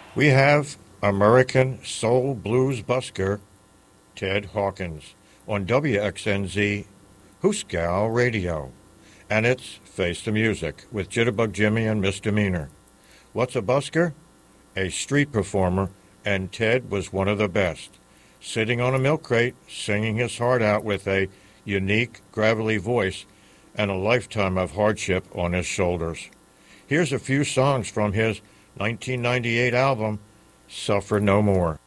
We have American soul blues busker Ted Hawkins on WXNZ Hooskow Radio. And it's Face the Music with Jitterbug Jimmy and Misdemeanor. What's a busker? A street performer, and Ted was one of the best, sitting on a milk crate, singing his heart out with a unique, gravelly voice and a lifetime of hardship on his shoulders. Here's a few songs from his 1998 album, Suffer No More.